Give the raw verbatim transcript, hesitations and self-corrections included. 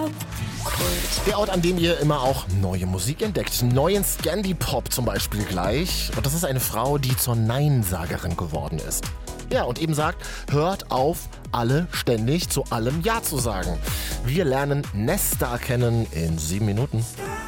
Der Ort, an dem ihr immer auch neue Musik entdeckt. Neuen Scandi-Pop zum Beispiel gleich. Und das ist eine Frau, die zur Neinsagerin geworden ist. Ja, und eben sagt, hört auf, alle ständig zu allem Ja zu sagen. Wir lernen Nesta kennen in sieben Minuten.